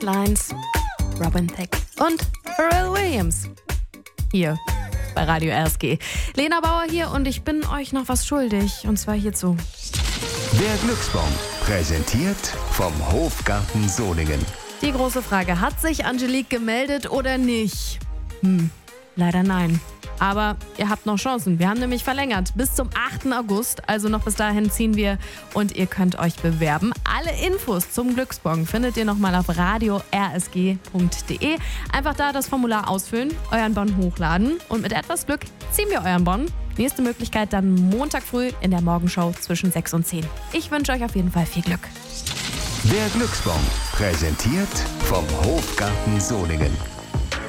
Lines, Robin Thicke und Pharrell Williams. Hier bei Radio RSG. Lena Bauer hier und ich bin euch noch was schuldig. Und zwar hierzu. Der Glücksbon, präsentiert vom Hofgarten Solingen. Die große Frage, hat sich Angelique gemeldet oder nicht? Leider nein. Aber ihr habt noch Chancen. Wir haben nämlich verlängert bis zum 8. August. Also noch bis dahin ziehen wir und ihr könnt euch bewerben. Alle Infos zum Glücksbon findet ihr nochmal auf radio-rsg.de. Einfach da das Formular ausfüllen, euren Bon hochladen und mit etwas Glück ziehen wir euren Bon. Nächste Möglichkeit dann Montag früh in der Morgenshow zwischen 6 und 10. Ich wünsche euch auf jeden Fall viel Glück. Der Glücksbon, präsentiert vom Hofgarten Solingen.